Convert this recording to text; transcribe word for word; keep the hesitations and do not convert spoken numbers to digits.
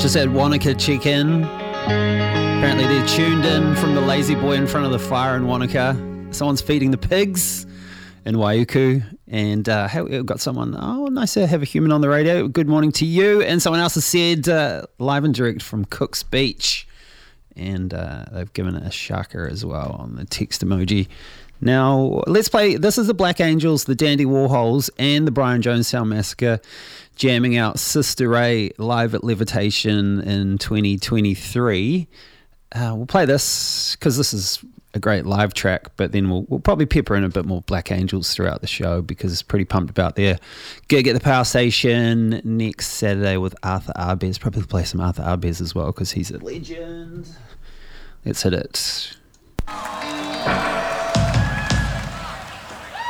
Just had Wanaka check in. Apparently they're tuned in from the lazy boy in front of the fire in Wanaka. Someone's feeding the pigs in Waiuku. And uh, hey, we've got someone, oh, nice to have a human on the radio. Good morning to you. And someone else has said uh, live and direct from Cook's Beach. And uh, they've given it a shaka as well on the text emoji. Now, let's play. This is the Black Angels, the Dandy Warhols, and the Brian Jonestown Massacre jamming out Sister Ray live at Levitation in twenty twenty-three. Uh, we'll play this because this is a great live track, but then we'll, we'll probably pepper in a bit more Black Angels throughout the show because it's pretty pumped about their gig at the Power Station next Saturday with Arthur Arbez. Probably play some Arthur Arbez as well because he's a legend. Let's hit it.